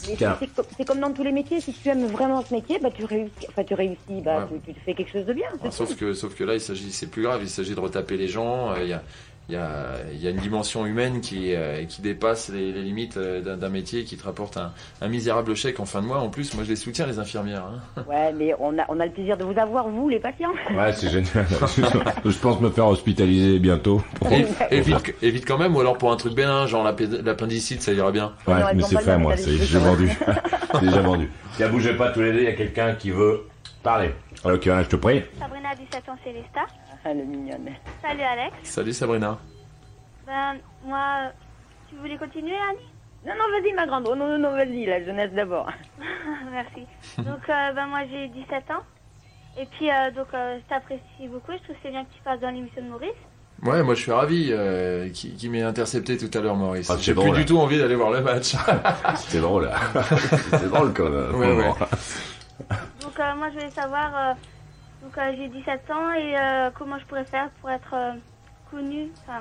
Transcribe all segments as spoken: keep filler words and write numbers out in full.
Mais c'est, c'est, co- c'est comme dans tous les métiers, si tu aimes vraiment ce métier, bah tu réussis, enfin tu réussis, bah Ouais. tu, tu fais quelque chose de bien. Ah, sauf que, sauf que là, il s'agit, c'est plus grave. Il s'agit de retaper les gens. euh, Il y a, il y a, il y a une dimension humaine qui, euh, qui dépasse les, les limites euh, d'un, d'un métier qui te rapporte un, un misérable chèque en fin de mois. En plus, moi, je les soutiens, les infirmières. Hein. Ouais, mais on a, on a le plaisir de vous avoir, vous, les patients. Ouais, c'est génial. Je pense me faire hospitaliser bientôt. Et, évite, évite quand même, ou alors pour un truc bénin, genre l'appé- l'appendicite, ça ira bien. Ouais, Non, elles mais ont c'est pas le fait, droit moi. de C'est faire des j'ai choses. vendu. C'est déjà vendu. Si vous bougez pas tous les deux, il y a quelqu'un qui veut parler. Alors, ok, je te prie. Sabrina, dix-sept ans, Célesta. Ah, elle est mignonne. Salut Alex. Salut Sabrina. Ben, moi, tu voulais continuer, Annie? Non, non, vas-y, ma grande. Oh, non, non, non, vas-y, la jeunesse d'abord. Merci. Donc, euh, ben, moi, j'ai dix-sept ans. Et puis, euh, donc, euh, je t'apprécie beaucoup. Je trouve que c'est bien que tu passes dans l'émission de Maurice. Ouais, moi je suis ravi euh, qui, qui m'ait intercepté tout à l'heure, Maurice. Ah, c'est J'ai drôle, plus hein. du tout envie d'aller voir le match. C'était drôle. C'est drôle, quand même. Ouais, ouais. Donc, euh, moi, je voulais savoir... euh, donc, euh, j'ai dix-sept ans et euh, comment je pourrais faire pour être euh, connue. Enfin,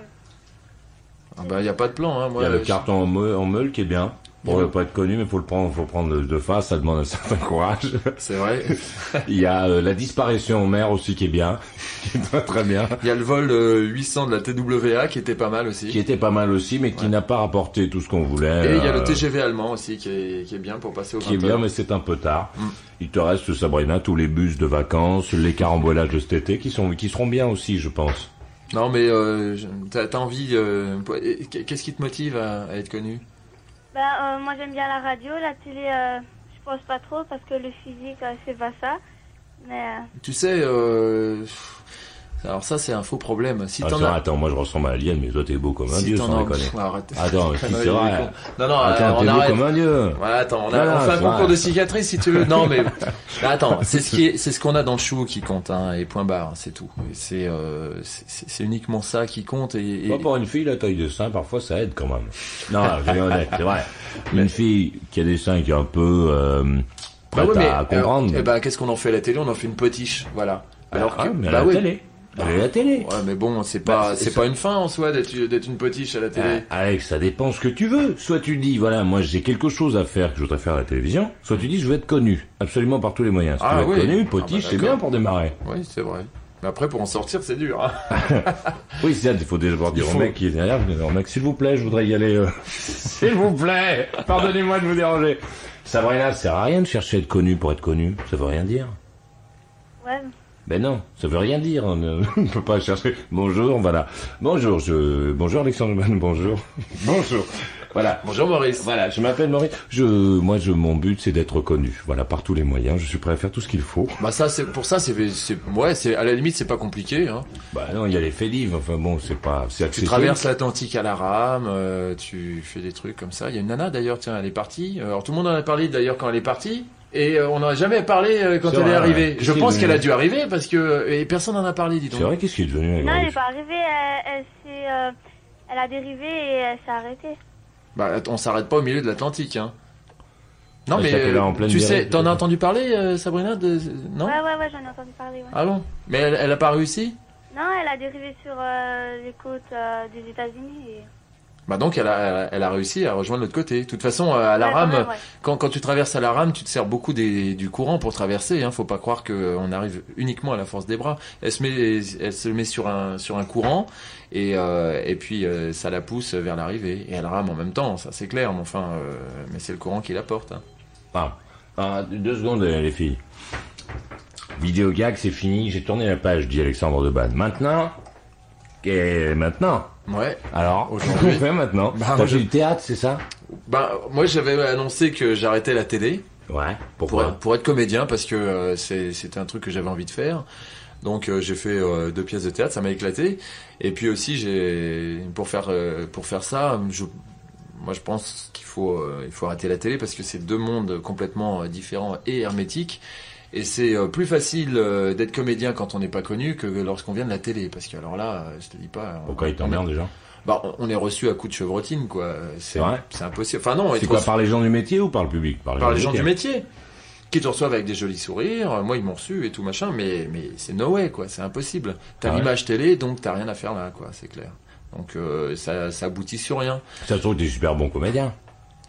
Ah bah, y a pas de plan, hein. Moi, Il y a le je- carton en meule, en meule qui est bien. Pour Ouais. ne pas être connu, mais faut le prendre, faut prendre de face, ça demande un certain courage. C'est vrai. Il y a euh, la disparition en mer aussi qui est bien, qui est très très bien, Il y a le vol euh, huit cents de la T W A qui était pas mal aussi. qui était pas mal aussi, mais qui Ouais. n'a pas rapporté tout ce qu'on voulait. Et il y a euh, le T G V allemand aussi qui est, qui est bien pour passer au qui est vingt bien, heures. mais c'est un peu tard. Mm. Il te reste, Sabrina, tous les bus de vacances, les carambolages de cet été, qui sont, qui seront bien aussi, je pense. Non mais euh, je- t'as, t'as envie... euh, et qu'est-ce qui te motive à, à être connu? ben, euh, moi, j'aime bien la radio. La télé, euh, je pense pas trop parce que le physique, euh, c'est pas ça. Mais... euh, Tu sais... Euh... Alors ça c'est un faux problème. Si t'en Attends, as... attends, moi je ressemble à Alien, mais toi t'es beau comme un si dieu, t'en sans as... déconner. Pff, arrête. Attends, si Non, c'est il est vrai. con. Non, non, Attends, euh, t'es on beau arrête. comme un dieu. Voilà, attends, on, a, Non, non, on fait un c'est concours vrai. de cicatrices si tu veux. Non, mais mais attends, c'est ce qui est, c'est ce qu'on a dans le chou qui compte, hein, et point barre, c'est tout. Et c'est, euh, c'est, c'est uniquement ça qui compte. Et, et- Moi, pour une fille, la taille de sein, parfois, ça aide quand même. Non, je vais être honnête, c'est vrai. Une fille qui a des seins qui est un peu euh, Bah prête ouais, mais, à comprendre. euh, eh ben, qu'est-ce qu'on en fait à la télé? On en fait une potiche, voilà. Alors Ah, que, mais à bah la ouais. télé. Elle est à la télé. Ouais, mais bon, c'est pas, Bah, c'est- c'est ça- pas une fin en soi d'être, d'être une potiche à la télé. Ah, Alex, ça dépend ce que tu veux. Soit tu dis, voilà, moi j'ai quelque chose à faire que je voudrais faire à la télévision. Soit tu dis, je veux être connu. Absolument par tous les moyens. Si Ah, tu veux oui. être connu, Ah, bah, potiche, c'est d'accord. bien pour démarrer. Oui, c'est vrai. Mais après, pour en sortir, c'est dur. Hein. Oui, c'est ça, il faut d'abord dire Il faut- au mec qui est derrière, au mec, s'il vous plaît, je voudrais y aller. euh. S'il vous plaît, pardonnez-moi de vous déranger. Sabrina, ça sert à rien de chercher à être connu pour être connu. Ça veut rien dire. ouais. Ben non, ça veut rien dire. On ne on ne peut pas chercher. Bonjour, voilà. Bonjour, je. Bonjour Alexandre. Bonjour. Bonjour. Voilà. Bonjour Maurice. Voilà, je m'appelle Maurice. Je, moi, je, mon but, c'est d'être connu. Voilà, par tous les moyens. Je suis prêt à faire tout ce qu'il faut. Bah ça, c'est pour ça, c'est, c'est, ouais, c'est à la limite, c'est pas compliqué. Hein. Bah non, il y a les faits livres. Enfin bon, c'est pas, c'est Tu accessible. traverses l'Atlantique à la rame, euh, tu fais des trucs comme ça. Il y a une nana d'ailleurs, tiens, elle est partie. Alors tout le monde en a parlé d'ailleurs quand elle est partie. Et euh, on n'en a jamais parlé euh, quand C'est elle vrai, est arrivée. ouais. Je C'est pense devenu- qu'elle a dû arriver parce que et personne n'en a parlé, dis donc. C'est vrai, qu'est-ce qui est devenu avec Non, elle Maurice n'est pas arrivée. Elle, elle, s'est, euh, elle a dérivé et elle s'est arrêtée. Bah, on s'arrête pas au milieu de l'Atlantique, hein. Non Ah, mais c'est-à-dire qu'elle est en euh, pleine tu sais, dérive, t'en as peut-être. entendu parler, euh, Sabrina, de non Ouais, ouais, ouais, j'en ai entendu parler. Ouais. Ah bon. Mais elle, elle a pas réussi. Non, elle a dérivé sur euh, les côtes euh, des États-Unis. Et... Bah donc elle a, elle a- elle a réussi à rejoindre l'autre côté. De toute façon, euh, à la Ouais, quand rame, même, ouais. quand, quand tu traverses à la rame, tu te sers beaucoup des, du courant pour traverser. Hein. Faut pas croire qu'on arrive uniquement à la force des bras. Elle se met, elle se met sur un, sur un courant et, euh, et puis euh, ça la pousse vers l'arrivée. Et elle rame en même temps, ça c'est clair. Mais enfin, euh, mais c'est le courant qui la porte. Hein. Ah, ah, deux secondes, les filles. Vidéo gag, c'est fini. J'ai tourné la page, dit Alexandre Debanne. Maintenant, et maintenant. Ouais. Alors, Aujourd'hui. qu'est-ce qu'on fait maintenant Bah, T'as moi, fait je- du théâtre, c'est ça? Bah moi j'avais annoncé que j'arrêtais la télé. Ouais. Pour, Pourquoi? pour être comédien parce que euh, c'est, c'était un truc que j'avais envie de faire. Donc euh, j'ai fait euh, deux pièces de théâtre, ça m'a éclaté. Et puis aussi j'ai pour faire euh, pour faire ça, je, moi je pense qu'il faut euh, il faut arrêter la télé parce que c'est deux mondes complètement euh, différents et hermétiques. Et c'est euh, plus facile euh, d'être comédien quand on n'est pas connu que lorsqu'on vient de la télé parce que alors là, euh, je te dis pas. on- Pourquoi ils t'emmerdent déjà? Bah on- on est reçu à coups de chevrotine quoi. C'est, C'est vrai c'est impossible. Enfin non, il C'est faut quoi, se- par les gens du métier ou par le public? par les gens du métier qui te reçoivent avec des jolis sourires. Moi ils m'ont reçu et tout machin, mais mais c'est no way quoi, c'est impossible. T'as Ah ouais. l'image télé donc t'as rien à faire là quoi, c'est clair. Donc euh, ça ça aboutit sur rien. Ça se trouve, t'es super bon comédien.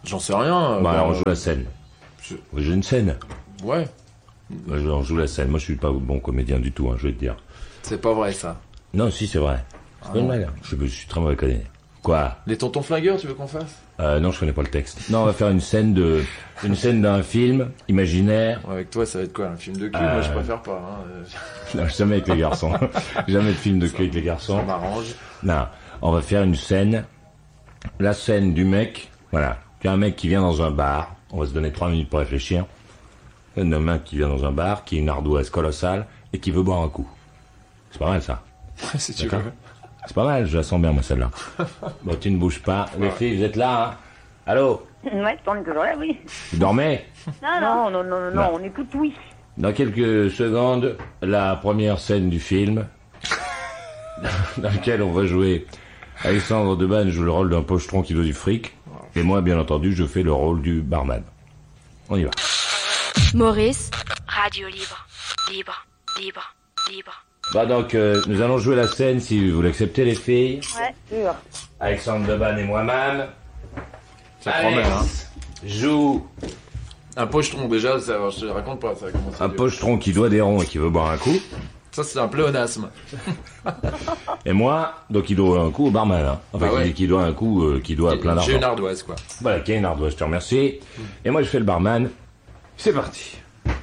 J'en sais rien. Bah, euh, alors on joue la scène. je- On joue une scène. Ouais, Moi, je- On joue la scène. Moi, je suis pas bon comédien du tout, hein, je vais te dire. c'est pas vrai ça. Non, si, c'est vrai. C'est pas une blague. hein. Je, je suis très mauvais comédien. Quoi? Les tontons flingueurs, tu veux qu'on fasse? euh, Non, je connais pas le texte. Non, on va faire une scène de, une scène d'un film imaginaire. Ouais, avec toi, ça va être quoi? Un film de cul? Euh, Moi, je préfère pas. Hein. euh, Non, jamais avec les garçons. Jamais de film de cul avec les Ça garçons. m'arrange. Non, on va faire une scène. La scène du mec. Voilà. Tu as un mec qui vient dans un bar. On va se donner trois minutes pour réfléchir. Un mec qui vient dans un bar, qui a une ardoise colossale et qui veut boire un coup. C'est pas mal ça. Si tu D'accord. veux. C'est pas mal, je la sens bien moi celle-là. Bon, tu ne bouges pas. Les filles, vous êtes là, hein? Allô? Ouais, on est toujours là, oui. Vous dormez? Non, non. Non, non, non, non, Non. non, on écoute oui. Dans quelques secondes, la première scène du film, dans laquelle on va jouer. Alexandre Debanne joue le rôle d'un pochetron qui veut du fric. Et moi, bien entendu, je fais le rôle du barman. On y va. Maurice, Radio Libre. Libre, libre, libre. Bah donc, euh, nous allons jouer la scène, si vous l'acceptez les filles. Ouais. Sûr. Alexandre Debanne et moi-même. Ça promet, hein. Joue Un pochetron, déjà, ça, je te raconte pas ça. Comment ça un dure. pochetron qui doit des ronds et qui veut boire un coup. Ça, c'est un pléonasme. Et moi, donc il doit un coup au barman. Hein. Enfin, Bah ouais. qui, qui doit un coup, euh, qui doit plein d'argent. J'ai une ardoise, quoi. Voilà, qui a une ardoise, je te remercie. Et moi, je fais le barman. C'est parti.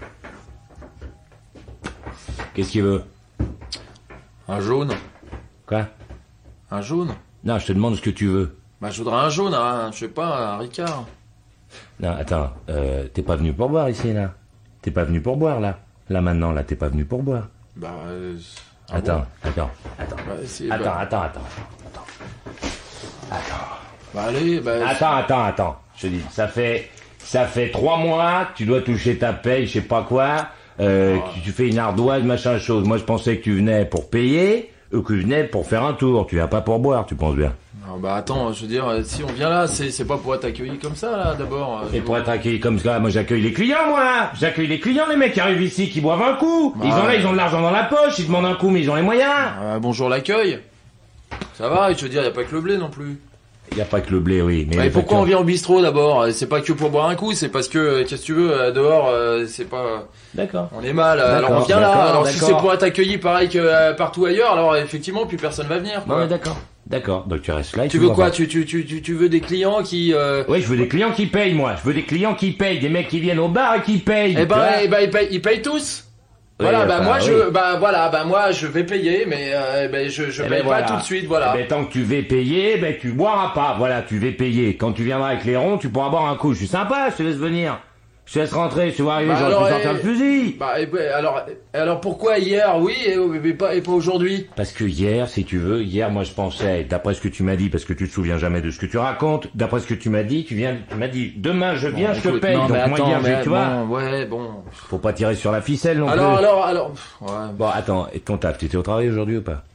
Qu'est-ce qu'il veut? Un jaune. Quoi? Un jaune. Non, je te demande ce que tu veux. Bah, je voudrais un jaune, hein, je sais pas, un Ricard. Non, attends, euh, t'es pas venu pour boire ici, là? T'es pas venu pour boire, là? Là, maintenant, là, t'es pas venu pour boire. Bah, euh, ah Attends, bon. attends, attends. Bah, si, Attends, bah, attends, attends, attends. Attends. bah, allez, bah. Attends, attends, attends. Je te dis, ça fait, ça fait trois mois que tu dois toucher ta paye, je sais pas quoi, euh, Ah. que tu fais une ardoise, machin chose. Moi, je pensais que tu venais pour payer, ou que tu venais pour faire un tour. Tu viens pas pour boire, tu penses bien. Non, bah, attends, je veux dire, euh, si on vient là, c'est c'est pas pour être accueilli comme ça, là, d'abord. euh, Et pour être accueilli comme ça, moi j'accueille les clients, moi. J'accueille les clients, les mecs qui arrivent ici, qui boivent un coup. Ils ont là, ils ont de l'argent dans la poche, ils demandent un coup, mais ils ont les moyens. euh, bonjour l'accueil. Ça va, et je veux dire, y a pas que le blé non plus. Il y a pas que le blé, oui. Mais Bah, les et pourquoi on factures- vient au bistrot d'abord? C'est pas que pour boire un coup, c'est parce que, euh, qu'est-ce que tu veux, euh, dehors, euh, c'est pas. D'accord. On est mal, euh, alors D'accord, on vient là. d'accord, Alors si d'accord. c'est pour être accueilli pareil que euh, partout ailleurs, alors effectivement, plus personne va venir. Non, Quoi. mais d'accord. D'accord. Donc tu restes là. et Tu veux bois quoi pas. tu, tu, tu, tu, tu veux des clients qui. Euh... Oui, je veux des clients qui payent, moi. Je veux des clients qui payent, des mecs qui viennent au bar et qui payent. Eh tu vois. ben, eh ben ils, payent, ils payent tous. Oui, Voilà, bah enfin, moi oui. je, bah voilà, bah moi je vais payer, mais euh, ben, je, je Eh paye ben, voilà. pas tout de suite, voilà. Eh ben, tant que tu vas payer, ben tu boiras pas. Voilà, tu vas payer. Quand tu viendras avec les ronds, tu pourras boire un coup. Je suis sympa, je te laisse venir. Je te laisse rentrer, tu vas arriver, Bah, j'aurais alors, pu sortir eh, le fusil. Bah et, ben, alors, alors pourquoi hier, oui, et, et pas, et pas aujourd'hui? Parce que hier, si tu veux, hier, moi je pensais, d'après ce que tu m'as dit, parce que tu te souviens jamais de ce que tu racontes, d'après ce que tu m'as dit, tu viens, tu m'as dit, demain je viens, Bon, je te écoute, paye. non, Donc mais moi attends, hier, j'ai- mais tu vois, bon, ouais, bon. faut pas tirer sur la ficelle non Alors, plus. alors, alors, pff, ouais. Bon, attends, et ton taf, t'étais au travail aujourd'hui ou pas?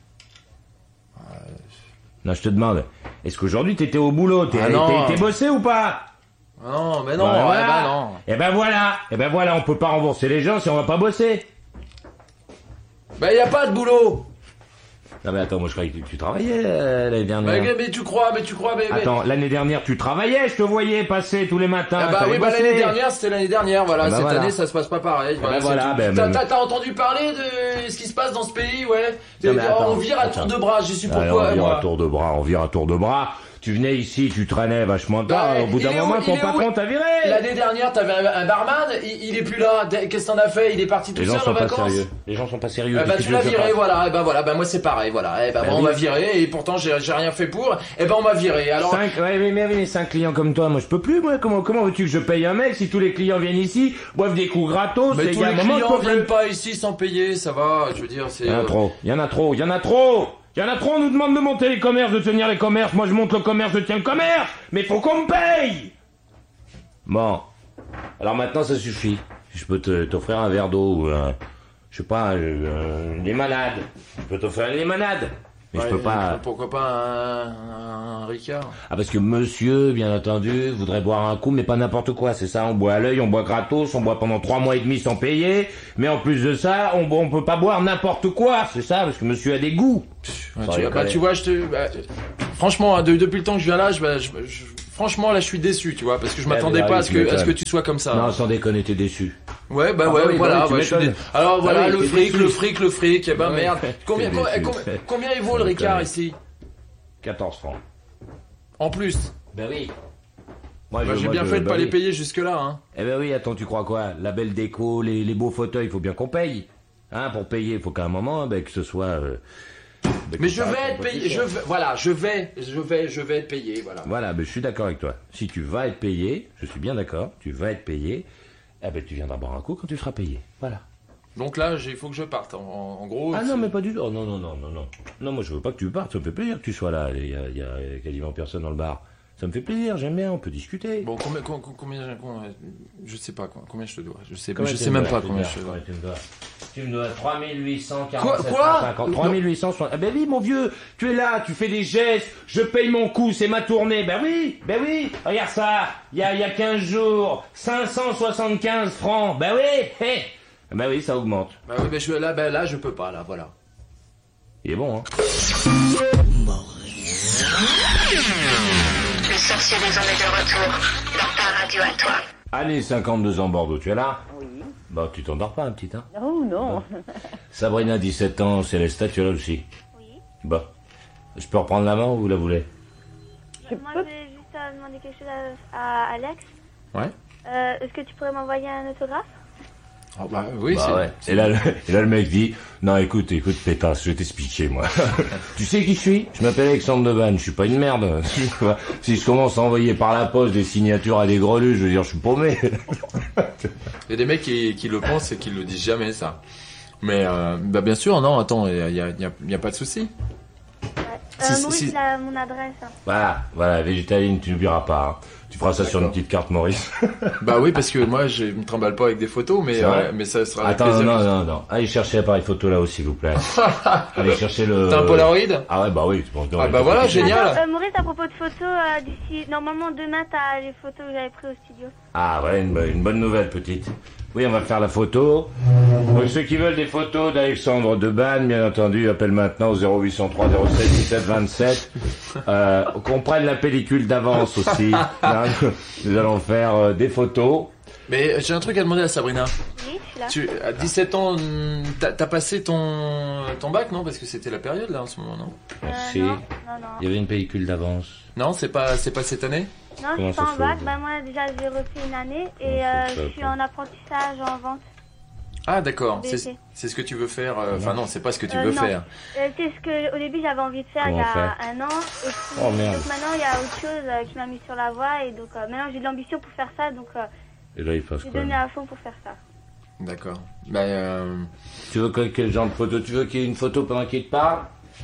Non, je te demande, est-ce qu'aujourd'hui t'étais au boulot? T'es Ah non. t'es- t'es bossé ou pas? Non, mais non, Bah, ouais, voilà. bah non. Eh ben voilà, eh ben voilà, on peut pas rembourser les gens si on va pas bosser. Bah y a pas de boulot. Non mais attends, moi je croyais que tu, tu travaillais euh, l'année Bah, dernière. mais tu crois, mais tu crois, mais. mais- Attends, l'année dernière tu travaillais, je te voyais passer tous les matins. Ah bah t'allais oui, bah bosser. l'année dernière, c'était l'année dernière, voilà. Ah bah Cette voilà. année, ça se passe pas pareil. bah c'est voilà, tout. ben, T'as- ben, T'as t'as entendu parler de ce qui se passe dans ce pays, ouais? Non, mais attends, on vire à attends. tour de bras, j'y suis Allez, pourquoi, on vire moi. à tour de bras, on vire à tour de bras. Tu venais ici, tu traînais vachement tard, Bah, au bout il d'un est où- moment, il ton est patron où t'a viré. L'année dernière, t'avais un, un barman, il, il est plus là. Qu'est-ce que t'en as fait? Il est parti tout Les gens seul en sont pas vacances. sérieux. Les gens sont pas sérieux. Eh bah Qu'est-ce tu que l'as veux que je viré, fasse? voilà. Et bah voilà, bah moi c'est pareil, voilà. Eh bah, Bah bon, on oui. m'a viré et pourtant j'ai j'ai rien fait pour. Eh bah on m'a viré. Alors. Cinq, ouais, mais, mais, mais cinq clients comme toi, moi je peux plus, moi. Comment, comment veux-tu que je paye un mec si tous les clients viennent ici, boivent des coups gratos, Mais et il tous y a les un moment, clients je peux plus. viennent pas ici sans payer, ça va. Je veux dire, c'est. Il y en a euh, trop, il y en a trop, il y en a trop. Il y en a trop, on nous demande de monter les commerces, de tenir les commerces. Moi je monte le commerce, je tiens le commerce. Mais faut qu'on me paye. Bon. Alors maintenant ça suffit. Je peux te- t'offrir un verre d'eau ou un, je sais pas, euh, une limonade. Je peux t'offrir une limonade. Mais ouais, je peux pas. Pourquoi pas un, un Ricard? Ah parce que monsieur, bien entendu, voudrait boire un coup, mais pas n'importe quoi, c'est ça, on boit à l'œil, on boit gratos, on boit pendant trois mois et demi sans payer, mais en plus de ça, on, on peut pas boire n'importe quoi, c'est ça, parce que monsieur a des goûts. Ouais, Sans tu, bah, déconner. tu vois, je te. Bah, franchement, hein, de- depuis le temps que je viens là, je, bah, je, je- Franchement, là, je suis déçu, tu vois, parce que je Eh, m'attendais mais pas à oui, ce tu que, à ce que m'étonnes. tu sois comme ça. Non, sans déconner, t'es déçu. Ouais, bah Ah ouais, bah oui, voilà. bah oui, tu bah, je suis m'étonnes. dé- Alors voilà, Ah oui, le t'es fric, déçu. le fric, le fric. Eh ben Ouais, merde. t'es Combien, déçu. combien, combien, combien il vaut le Ouais, Ricard ouais. ici? quatorze francs. En plus. Ben oui. Moi, Bah, je- j'ai moi, bien je- fait de bah pas les oui. payer jusque là, hein. Eh ben oui, attends, tu crois quoi? La belle déco, les, les beaux fauteuils, il faut bien qu'on paye. Hein, pour payer, il faut qu'à un moment, ben, que ce soit... euh, ben, Mais que je ça vais reste un être peu payé. plus Je cher. vais, voilà, je vais, je vais, je vais être payé, voilà. Voilà, ben, je suis d'accord avec toi. Si tu vas être payé, je suis bien d'accord, tu vas être payé, eh ben, tu viendras boire un coup quand tu seras payé. Voilà. Donc là, j'ai- il faut que je parte. En, en- en gros. Ah c'est- non, mais pas du tout. Oh, non, non, non, non, non. Non, moi, je veux pas que tu partes. Ça me fait plaisir que tu sois là. Il y a, il y a quasiment personne dans le bar. Ça me fait plaisir, j'aime bien, on peut discuter. Bon, combien, com- com- combien, combien, je sais pas quoi, combien je te dois. Je sais, Combien je tu sais me même dois, pas tu combien me je te dois. dois, Tu me dois, tu me dois trois mille huit cent quarante-sept Quoi, quoi cinquante. trois mille huit cent soixante. Ah ben oui, mon vieux, tu es là, tu fais des gestes, je paye mon coup, c'est ma tournée. Ben oui, ben oui, regarde ça, il y a, il y a quinze jours, cinq cent soixante-quinze francs. Ben oui, hé. Ben oui, ça augmente. Bah oui, mais je, là, bah, là, je peux pas, là, voilà. Il est bon, hein. Le sorcier des ondes est de retour dans ta radio à toi. Allez, cinquante-deux ans Bordeaux, tu es là? Oui. Bah, tu t'endors pas, un petit, hein? Oh non. Sabrina, dix-sept ans, Célestat, tu es là aussi? Oui. Bah, je peux reprendre la main ou vous la voulez? Je Moi, peux- je voulais juste euh, demander quelque chose à, à Alex. Ouais. Euh, Est-ce que tu pourrais m'envoyer un autographe? Oh, bah oui, Bah c'est. ouais. Et là, le, et là, le mec dit, non, écoute, écoute, pétasse, je vais t'expliquer, moi. Tu sais qui je suis? Je m'appelle Alexandre Devanne, je suis pas une merde. Si je commence à envoyer par la poste des signatures à des grelues, je veux dire, je suis paumé. Il y a des mecs qui, qui le pensent et qui le disent jamais, ça. Mais, euh, bah, bien sûr, non, attends, il y a, y a- y a- y a pas de souci. Ouais. Si, Euh, si, Maurice, si. il a mon adresse. hein. Voilà, voilà, végétaline, tu n'oublieras pas. hein. Tu feras ça sur une D'accord. petite carte, Maurice. Bah oui, parce que moi, je me trimballe pas avec des photos, mais, C'est vrai euh, mais ça sera avec Attends, plaisir. non, non, non. Allez chercher l'appareil photo là-haut, s'il vous plaît. Allez chercher le... T'as un Polaroid? Ah ouais, bah oui, tu penses bien. Ah bah voilà, génial. Attends, euh, Maurice, à propos de photos, euh, d'ici, normalement demain, t'as les photos que j'avais prises au studio. Ah ouais, une, bo- une bonne nouvelle, petite. Oui, on va faire la photo. Donc, ceux qui veulent des photos d'Alexandre Debanne, bien entendu, appellent maintenant au zéro huit cent trois zéro sept dix-sept vingt-sept. Euh, qu'on prenne la pellicule d'avance aussi. Hein, nous allons faire euh, des photos. Mais j'ai un truc à demander à Sabrina. Oui, je suis là. Tu, à dix-sept ans, hum, t'as t'as passé ton, ton bac, non? Parce que c'était la période, là, en ce moment, non? Euh, Merci. non, non, non. Il y avait une pellicule d'avance. Non, c'est pas, c'est pas cette année? Non, je Comment suis pas ça en se bac. fait Bah, moi, déjà, j'ai refait une année et Comment ça euh, se fait, je suis quoi en apprentissage en vente. Ah, d'accord. B C'est C. c'est ce que tu veux faire. euh, Enfin, non, c'est pas ce que tu Euh, veux non. faire. Euh, c'est ce que, au début, j'avais envie de faire Comment il y a on un an. Et puis, Oh, merde. donc maintenant, il y a autre chose euh, qui m'a mis sur la voie. Et donc, euh, maintenant, j'ai de l'ambition pour faire ça. Donc, euh, Et là, il passe j'ai quoi donné à fond pour faire ça. D'accord. Bah, euh, Tu veux quel, quel genre de photo? Tu veux qu'il y ait une photo pendant qu'il te parle?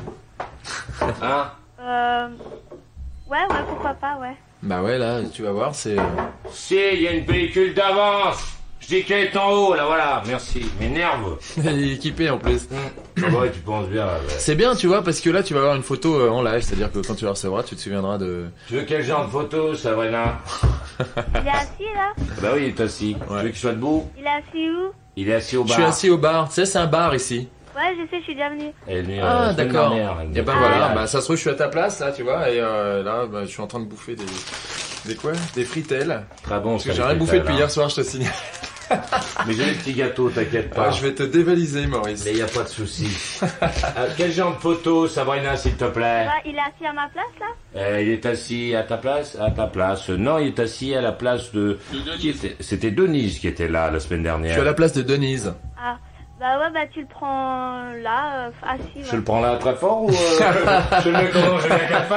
Hein? Euh, ouais, ouais, pourquoi pas, ouais. bah ouais, là, tu vas voir, c'est. euh, Si, il y a une pellicule d'avance. Je dis qu'elle est en haut, là, voilà. Merci. M'énerve. Il est équipé en plus. Ah ouais, tu penses bien, là, ouais. C'est bien, tu vois, parce que là, tu vas avoir une photo euh, en live, c'est-à-dire que quand tu la recevras, tu te souviendras de. Tu veux quel genre de photo, Sabrina? Il est assis, là? Bah oui, il est assis. Ouais. Tu veux qu'il soit debout? Il est assis où? Il est assis au Je bar. suis assis au bar. Tu sais, c'est un bar ici. Ouais, je sais, je suis déjà venue. Elle est venue, euh, Ah, la semaine d'accord. dernière, elle Et venait ben de voilà, Montréal. bah ça se trouve, je suis à ta place, là, tu vois, et euh, là, bah, je suis en train de bouffer des. Des quoi? Des fritelles. Très bon, Parce ça, que j'ai les rien bouffé frites, depuis hein. hier soir, je te signale. Mais j'ai des petits gâteaux, t'inquiète pas. Ah, je vais te dévaliser, Maurice. Mais il n'y a pas de souci. Euh, quel genre de photo, Sabrina, s'il te plaît? Ouais, il est assis à ma place, là? Euh, il est assis à ta place? À ta place. Non, il est assis à la place de... Qui était... C'était Denise qui était là la semaine Je dernière. suis à la place de Denise. Ah, bah ouais, bah tu le prends là, euh, assis, ouais. Je le prends là très fort ou... Euh... je le mets comment? Je le mets à quatre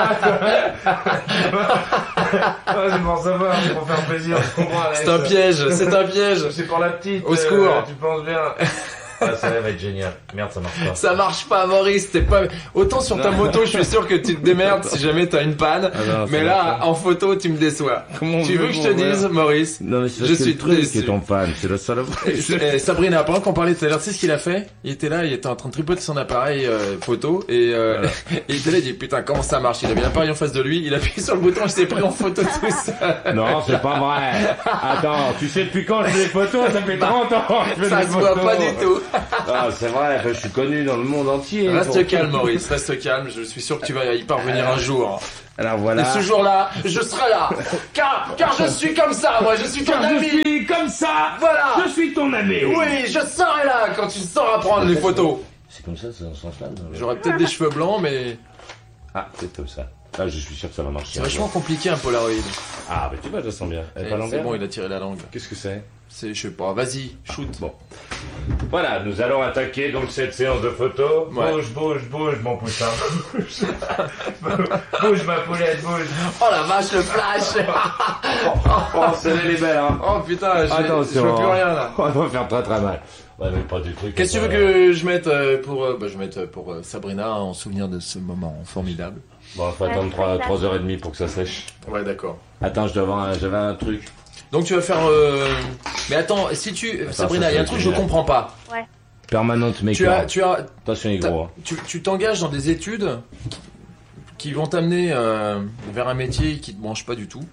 pattes? Ouais, c'est pour savoir, c'est pour faire plaisir, je comprends. Alex. C'est un piège, c'est un piège. C'est pour la petite. Au secours. euh, tu penses bien. Ah, ça va être génial. Merde, ça marche pas. Ça marche pas, Maurice, t'es pas. Autant sur ta moto, je suis sûr que tu te démerdes si jamais t'as une panne. Ah non, ça mais va là, pas. en photo, tu me déçois. Comment on Tu veut veux que je te qu'on dise, voit Maurice? Non, mais c'est Je parce que suis le truc déçu. qui est ton fan, c'est le seul. Eh, Sabrina, pendant qu'on parlait tout à l'heure, tu sais ce qu'il a fait? Il était là, il était en train de tripoter son appareil euh, photo et euh, Voilà. il était là, il dit putain comment ça marche? Il avait l'appareil en face de lui, il a appuyé sur le bouton, il s'est pris en photo tout seul. Non, c'est pas vrai. Attends, tu sais depuis quand je fais des photos? Ça fait trente ans que je fais Ça des se voit photos. pas du tout. Ah, c'est vrai, je suis connu dans le monde entier. Reste pour... calme, Maurice, reste calme. Je suis sûr que tu vas y parvenir un jour. Alors voilà. Et ce jour-là, je serai là. Car, car je suis comme ça, moi, je suis ton Car ami. je suis comme ça. Voilà. Je suis ton ami. Oui, je serai là quand tu sauras prendre les photos. C'est comme ça, c'est dans ce sens-là. J'aurais peut-être des cheveux blancs, mais Ah, peut-être comme ça. Là, je suis sûr que ça va marcher. c'est vachement compliqué un Polaroid. Ah, bah tu vois, je sens bien. Elle est Eh, pas C'est l'envers. bon, il a tiré la langue. Qu'est-ce que c'est? C'est, je sais pas, vas-y, shoot. Bon. Voilà, nous allons attaquer donc cette séance de photos. Ouais. Bouge, bouge, bouge, mon poussin. Bouge. Bouge, ma poulette, bouge. Oh la vache, le flash. Oh, celle-là, elle est belle, hein. Oh putain, j'ai- je Attention. vois plus rien là. On va faire très très mal. Ouais, mais pas du truc. Qu'est-ce que tu veux que je mette euh, pour, euh, bah, je vais mettre pour euh, Sabrina en souvenir de ce moment formidable. Bon, faut attendre trois heures trente pour que ça sèche. Ouais, d'accord. Attends, je dois avoir un- j'avais un truc. Donc tu vas faire. euh, Mais attends, si tu, Attends, Sabrina, ça, il y a un c'est truc que je génial. comprends pas. Permanente Tu maker. as, tu as, Attention les t'as- gros. hein. tu, tu t'engages dans des études qui vont t'amener euh, vers un métier qui te branche pas du tout.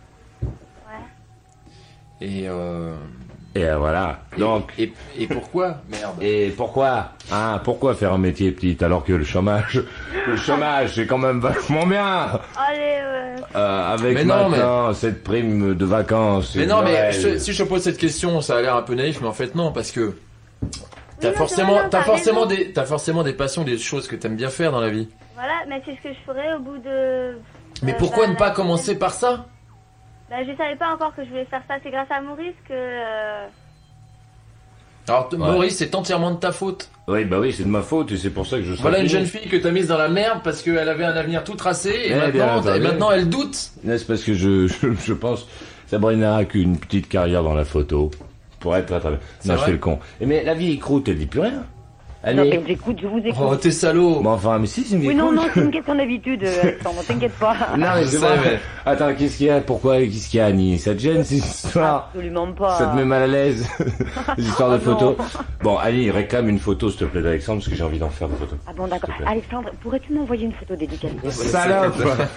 Et, euh, Et euh, voilà. et- Donc. et, et pourquoi merde. Et pourquoi hein, pourquoi faire un métier petit alors que le chômage, le chômage c'est quand même vachement bien Allez, ouais. euh, avec Mais non, maintenant cette prime de vacances. Mais et non, mais Noël. je- si je te pose cette question, ça a l'air un peu naïf, mais en fait non, parce que t'as non, forcément, c'est vrai, non, t'as t'as forcément raison. des, t'as forcément des passions, des choses que t'aimes bien faire dans la vie. Voilà, mais c'est ce que je ferai au bout de... Mais euh, pourquoi bah, ne pas la- commencer par ça? Bah, je savais pas encore que je voulais faire ça. C'est grâce à Maurice que... euh, Alors t- Ouais. Maurice, c'est entièrement de ta faute. Oui bah oui c'est de ma faute et c'est pour ça que je. Voilà une serai jeune fini. fille que t'as mise dans la merde parce qu'elle avait un avenir tout tracé et, Eh bien, maintenant, et attendez. maintenant elle doute. Non, c'est parce que je, je, je pense Sabrina a qu'une petite carrière dans la photo pour être très très bien. C'est Non je vrai fais le con. Et mais la vieille croûte elle dit plus rien. Non, Allez. mais j'écoute, je vous écoute. Oh t'es salaud. Bon enfin mais si c'est une Oui, vieille non, croûte. non, c'est une question d'habitude, euh, Alexandre, t'inquiète pas. Non mais Je c'est sais, vrai. mais- Attends qu'est-ce qu'il y a pourquoi qu'est-ce qu'il y a Annie ça te gêne cette histoire? Absolument pas. Ça te met mal à l'aise, les histoires de Oh, non. photos. Bon, Annie, réclame une photo, s'il te plaît, d'Alexandre, parce que j'ai envie d'en faire des photos. Ah bon, d'accord. S'il te plaît. Alexandre, pourrais-tu m'envoyer une photo dédicacée? Salope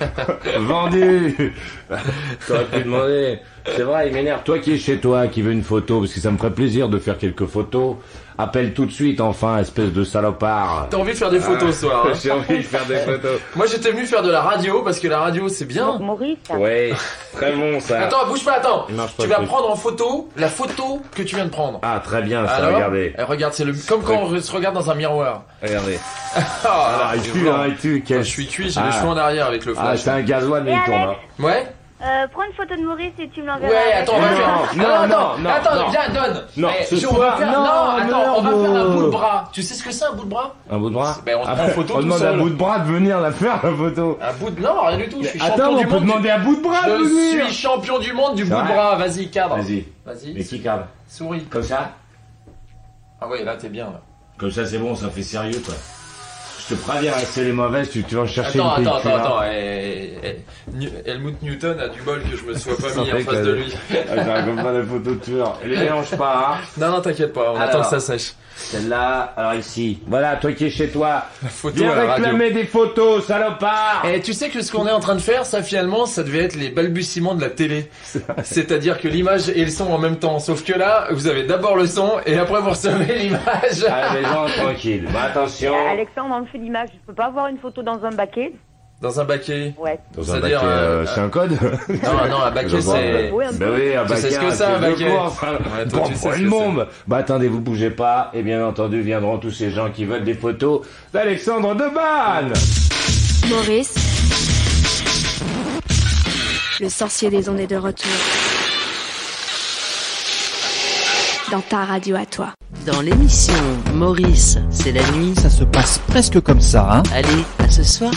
Vendu T'aurais pu demander. C'est vrai, il m'énerve. Toi qui es chez toi, qui veux une photo, parce que ça me ferait plaisir de faire quelques photos, appelle tout de suite, enfin, espèce de salopard. T'as envie de faire des photos ce soir. hein. J'ai envie de faire des photos. Moi j'étais venu faire de la radio parce que la radio c'est bien. Donc, Maurice, Ouais, très bon ça. Attends, bouge pas, attends. Il marche pas Tu le vas truc. prendre en photo la photo que tu viens de prendre. Ah, très bien ça, Alors, regardez. eh, regarde, c'est le comme quand on se regarde dans un miroir. Regardez. Ah, Ah, il c'est tue, blanc. hein, il tue. Quand quel- je suis cuit, j'ai Ah. les cheveux en arrière avec le Ah, flash. c'est un gasoil, mais il Et tourne. Alex hein. Ouais. euh, prends une photo de Maurice et tu me l'enverras. Ouais, attends, on va Non, faire. non, attends, non, attends, non, attends, non. viens, donne. Non, Eh, ce je- on va soir, faire- non, attends, on va merde. faire un bout de bras. Tu sais ce que c'est un bout de bras? Un bout de bras Ben, on se Ah, prend en photo on tout demande seul. à bout de bras de venir la faire, la photo. Un bout de non, rien du tout. Je suis Attends, champion on du peut monde. du- demander à bout de bras de Je venir. suis champion du monde du bout de Ouais. bras. Vas-y, cadre. Vas-y. Vas-y. Mais qui cadre? Souris. Comme ça? Ah ouais, là t'es bien là. Comme ça, c'est bon, ça fait sérieux, quoi. Je te préviens, c'est les mauvaises, tu, tu vas chercher Attends, une attends, pellicule, attends, hein. attends. eh, eh, New- Helmut Newton a du bol que je me sois pas Ça mis en fait face que- de lui. Ah, j'ai comme pas la photo de tueur. Et les mélange pas, hein. Non, non, t'inquiète pas, on Alors. attend que ça sèche. Celle-là, alors ici. Voilà, toi qui es chez toi. La photo Viens à la radio. réclamer des photos, salopard. Et tu sais que ce qu'on est en train de faire, ça finalement, ça devait être les balbutiements de la télé. C'est-à-dire que l'image et le son en même temps. Sauf que là, vous avez d'abord le son et après vous recevez l'image. Allez, les gens, tranquilles. Mais attention. Alexandre, on me fait l'image. Je peux pas avoir une photo dans un baquet? Dans un baquet. Ouais. Dans un C'est-à-dire, baquet, euh, euh, c'est un code? Non, non, un baquet Je vois. c'est... Oui, un peu. Ben oui, un Tu baquet. sais ce que c'est, un c'est de baquet. course, hein. Ouais, toi, Bon, tu sais pour ce une que bombe. Bah attendez, vous bougez pas. Et bien entendu, viendront tous ces gens qui veulent des photos d'Alexandre Debanne. Maurice, le sorcier des ondes est de retour. Dans ta radio à toi. Dans l'émission Maurice, c'est la nuit. Ça se passe presque comme ça, hein. Allez, à ce soir.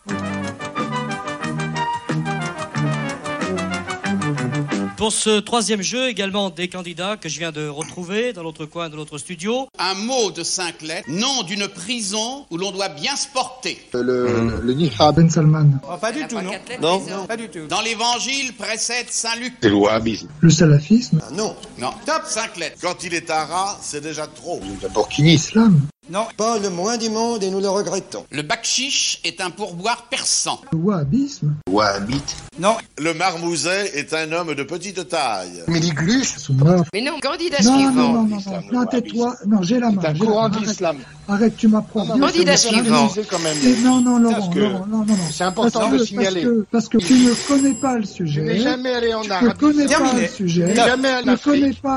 Pour ce troisième jeu, également des candidats que je viens de retrouver dans l'autre coin de notre studio. Un mot de cinq lettres, nom d'une prison où l'on doit bien se porter. Le, le Nihra Ben Salman. Oh, pas du tout, non. Non. Non, pas du tout. Dans l'évangile précède Saint-Luc. C'est le wahhabisme. Le salafisme. Non. Non. Top cinq lettres. Quand il est un rat, c'est déjà trop. Le burkini islam. Non. Pas le moins du monde et nous le regrettons. Le bakchiche est un pourboire persan. Le wahhabisme. Wahhabite. Non. Le marmouset est un homme de petite taille. Mais les gluches sont morts. Mais non, candidat Non, suivant. non, non, non, non, non, tais-toi. Non, j'ai la main. C'est un j'ai la courant main. de l'islam. Arrête, tu m'apprends. bien Candidat sûr. suivant. quand même. Et non, non, Laurent, que Laurent, non, non, non. c'est important Parce de que- signaler. Parce que, parce que tu ne connais pas le sujet. Je n'ai jamais allé en Tu ne Arabie. connais pas Terminé. le sujet. Jamais Tu allé ne en Afrique. connais pas